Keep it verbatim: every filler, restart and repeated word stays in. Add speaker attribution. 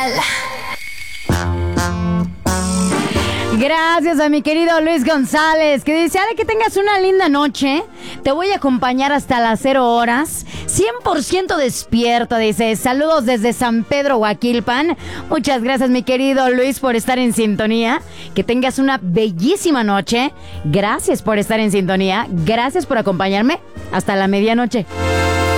Speaker 1: Gracias a mi querido Luis González, que dice, ahora que tengas una linda noche, te voy a acompañar hasta las cero horas, cien por ciento despierto, dice, saludos desde San Pedro, Huaquilpan. Muchas gracias, mi querido Luis, por estar en sintonía, que tengas una bellísima noche, gracias por estar en sintonía, gracias por acompañarme hasta la medianoche.